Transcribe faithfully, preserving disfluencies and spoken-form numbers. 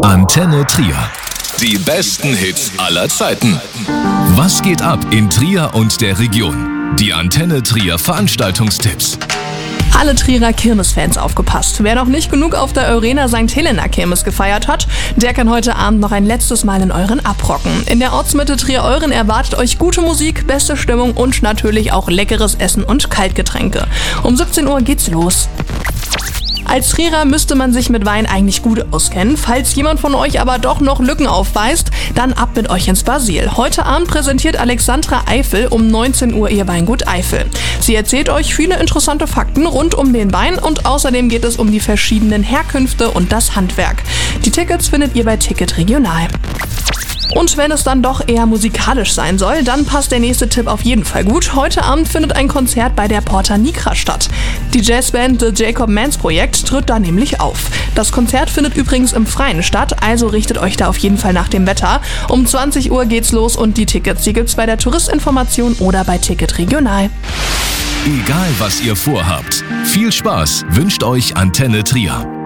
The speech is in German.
Antenne Trier. Die besten Hits aller Zeiten. Was geht ab in Trier und der Region? Die Antenne Trier Veranstaltungstipps. Alle Trierer Kirmesfans aufgepasst. Wer noch nicht genug auf der Eurena Sankt Helena Kirmes gefeiert hat, der kann heute Abend noch ein letztes Mal in Euren abrocken. In der Ortsmitte Trier-Euren erwartet euch gute Musik, beste Stimmung und natürlich auch leckeres Essen und Kaltgetränke. Um siebzehn Uhr geht's los. Als Trierer müsste man sich mit Wein eigentlich gut auskennen. Falls jemand von euch aber doch noch Lücken aufweist, dann ab mit euch ins Basil. Heute Abend präsentiert Alexandra Eifel um neunzehn Uhr ihr Weingut Eifel. Sie erzählt euch viele interessante Fakten rund um den Wein und außerdem geht es um die verschiedenen Herkünfte und das Handwerk. Die Tickets findet ihr bei Ticket Regional. Und wenn es dann doch eher musikalisch sein soll, dann passt der nächste Tipp auf jeden Fall gut. Heute Abend findet ein Konzert bei der Porta Nigra statt. Die Jazzband The Jacob Mans Projekt tritt da nämlich auf. Das Konzert findet übrigens im Freien statt, also richtet euch da auf jeden Fall nach dem Wetter. Um zwanzig Uhr geht's los und die Tickets, die gibt's bei der Touristinformation oder bei Ticket Regional. Egal was ihr vorhabt, viel Spaß wünscht euch Antenne Trier.